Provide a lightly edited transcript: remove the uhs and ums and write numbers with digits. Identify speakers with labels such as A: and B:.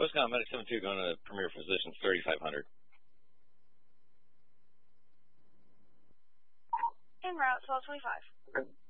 A: Wisconsin Medic 72 going to Premier Physicians 3500.
B: En route 1225.